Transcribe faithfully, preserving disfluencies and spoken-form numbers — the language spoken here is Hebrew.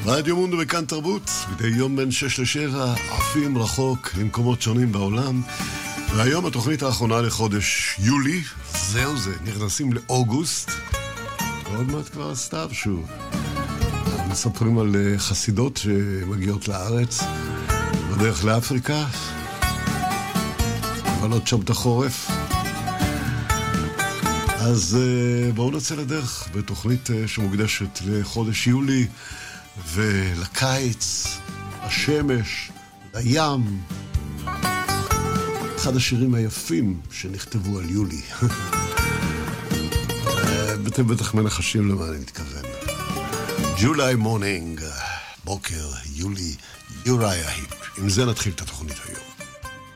רדיו מונדו וכאן תרבות, מדי יום בין שש לשבע, עפים רחוק למקומות שונים בעולם. והיום התוכנית האחרונה לחודש יולי, זהו זה, נכנסים לאוגוסט, ועוד מעט כבר סתיו שוב. מספרים על חסידות שמגיעות לארץ, בדרך לאפריקה, אבל עוד שם את החורף. אז בואו נצא לדרך בתוכנית שמוקדשת לחודש יולי ולקיץ, השמש, לים. אחד השירים היפים שנכתבו על יולי. אתם בטח מנחשים למה אני מתכוון. July morning, בוקר, יולי, יוריה היפ. עם זה נתחיל את התוכנית היום.